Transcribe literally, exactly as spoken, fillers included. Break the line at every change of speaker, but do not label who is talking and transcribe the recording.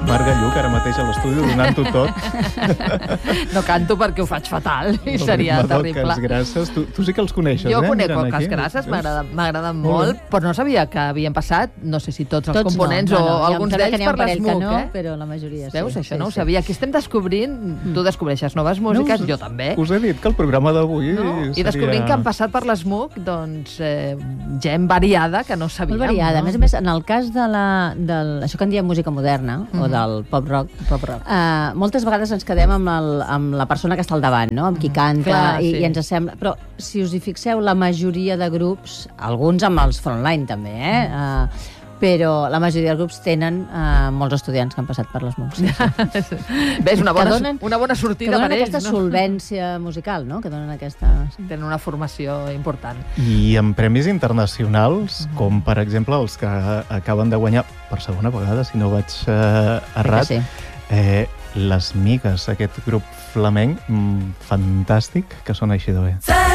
Marga Lluc, ara mateix a l'estudi, donant-ho tot.
No canto perquè ho faig fatal i seria terrible.
El Grasses, tu, tu sí que els coneixes,
jo
eh?
Jo conec
Mirant
Ocas
aquí.
Grasses, m'agraden molt, però no sabia que havien passat, no sé si tots els tots components
no, no,
o
no.
alguns d'ells per l'Smook,
no,
eh?
Però la majoria sí.
Veus, això
sí,
no ho
sí.
sabia. Aquí estem descobrint, tu descobreixes noves músiques,
no,
jo també.
Us he dit que el programa d'avui
no?
seria...
I descobrint que han passat per l'Smook, doncs, eh, gent variada que no sabíem.
Molt variada.
No?
A més a més, en el cas de la, del, això que en diem música moderna, mm. o del pop-rock,
pop rock.
Uh, moltes vegades ens quedem amb, el, amb la persona que està al davant, no? Amb qui canta,
Clar,
i,
sí.
i ens sembla... Però si us hi fixeu, la majoria de grups, alguns amb els frontline també, eh? Uh, però la majoria dels grups tenen uh, molts estudiants que han passat per l'Smook. Sí, sí.
Ves, una bona,
donen,
una bona sortida per ells, no?
Que donen aquesta solvència musical, no? Que donen aquesta...
Tenen una formació important.
I amb premis internacionals, uh -huh. com per exemple els que acaben de guanyar per segona vegada, si no vaig uh, errat,
sí.
eh, Les Migues, aquest grup flamenc mm, fantàstic, que sona així de bé.